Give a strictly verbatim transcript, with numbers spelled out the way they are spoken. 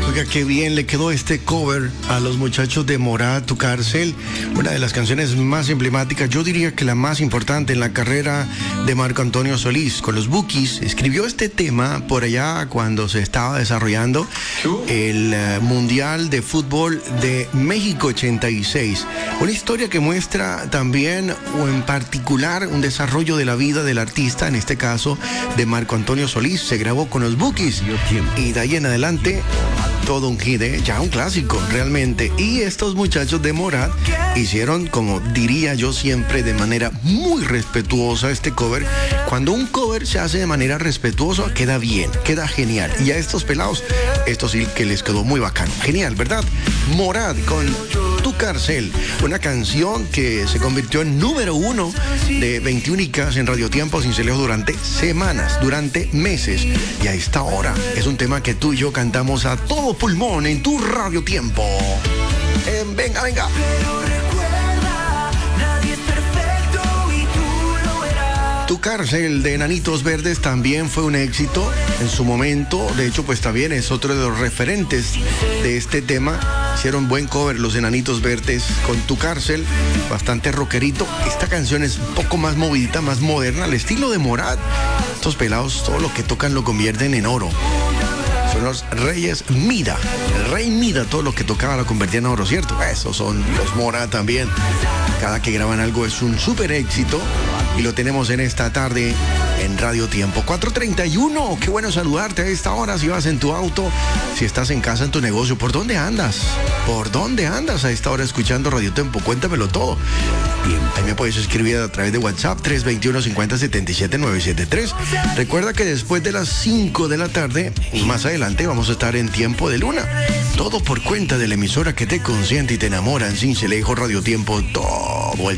Oiga, qué bien le quedó este cover a los muchachos de Morat, Tu Cárcel, una de las canciones más emblemáticas, yo diría que la más importante en la carrera de Marco Antonio Solís. Con los Bukis escribió este tema por allá cuando se estaba desarrollando el uh, Mundial de Fútbol de México ochenta y seis. Una historia que muestra también, o en particular, un desarrollo de la vida del artista, en este caso de Marco Antonio Solís. Se grabó con los Bukis y de ahí en adelante todo un hit, ¿eh? Ya un clásico realmente. Y estos muchachos de Morat hicieron, como diría yo siempre, de manera muy respetuosa este cover. Cuando un cover se hace de manera respetuosa, queda bien, queda genial. Y a estos pelados, esto sí que les quedó muy bacano. Genial, ¿verdad? Morat con Tu Cárcel, una canción que se convirtió en número uno de veintiúnicas en Radio Tiempo Sin Celeo durante semanas, durante meses. Y a esta hora es un tema que tú y yo cantamos a todo pulmón en tu Radio Tiempo. Eh, venga, venga. Tu Cárcel de Enanitos Verdes también fue un éxito en su momento. De hecho, pues también es otro de los referentes de este tema. Hicieron buen cover los Enanitos Verdes con Tu Cárcel, bastante rockerito. Esta canción es un poco más movidita, más moderna, al estilo de Morat. Estos pelados, todo lo que tocan lo convierten en oro. Son los Reyes Mida, el Rey Mida, todo lo que tocaba lo convertía en oro, ¿cierto? Esos son los Morat también. Cada que graban algo es un súper éxito y lo tenemos en esta tarde en Radio Tiempo. cuatro treinta y uno, qué bueno saludarte a esta hora. Si vas en tu auto, si estás en casa, en tu negocio, ¿por dónde andas? ¿Por dónde andas a esta hora escuchando Radio Tiempo? Cuéntamelo todo. Bien, ahí me puedes escribir a través de WhatsApp tres dos uno, cinco cero, siete siete, nueve siete tres. Recuerda que después de las cinco de la tarde, más adelante, vamos a estar en Tiempo de Luna. Todo por cuenta de la emisora que te consiente y te enamora en Cincelejo Radio Tiempo todo el